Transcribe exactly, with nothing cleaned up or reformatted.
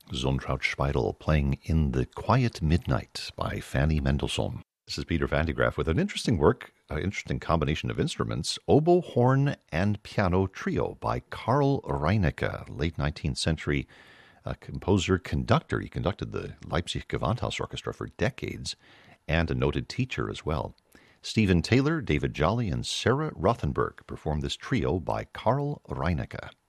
Zontraut Speidel playing In the Quiet Midnight by Fanny Mendelssohn. This is Peter Van de Graaff with an interesting work, an interesting combination of instruments, oboe, horn, and piano trio by Karl Reinecke, late nineteenth century uh, composer, conductor. He conducted the Leipzig Gewandhaus Orchestra for decades and a noted teacher as well. Stephen Taylor, David Jolly, and Sarah Rothenberg performed this trio by Karl Reinecke.